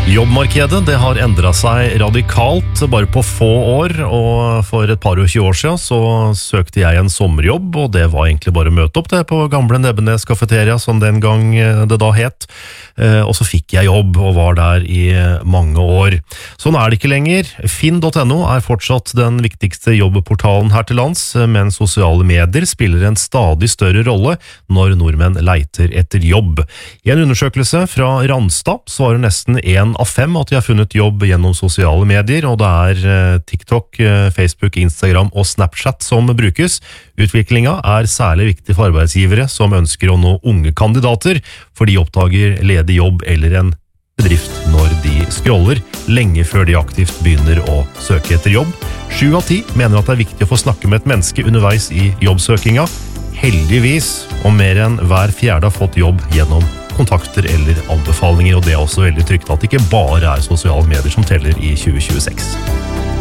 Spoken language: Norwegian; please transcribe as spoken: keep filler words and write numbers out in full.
Jobbmarkedet det har endret seg radikalt bare på få år, og for et par og tjue år siden så søkte jeg en sommerjobb, og det var egentlig bare å møte opp det på gamle Nebbenes Cafeteria, som den gang det da het. Og så fikk jeg jobb og var der i mange år. Sånn er det ikke lenger. Finn punktum no er fortsatt den viktigste jobbportalen her til lands, men sosiale medier spiller en stadig større rolle når nordmenn leiter etter jobb. I en undersøkelse fra Randstad svarer nesten en av fem at de har funnet jobb gjennom sosiale medier, og det er TikTok, Facebook, Instagram og Snapchat som brukes. Utviklingen er særlig viktig for arbeidsgivere som ønsker å nå unge kandidater, for de oppdager ledig jobb eller en bedrift når de scroller, lenge før de aktivt begynner å søke etter jobb. Sju av ti mener at det er viktig å få snakke med et menneske underveis i jobbsøkinga. Heldigvis, og mer enn hver fjerde har fått jobb gjennom kontakter eller anbefalinger, og det er også veldig trygt at det ikke bare er sosiale medier som teller i tjue tjueseks.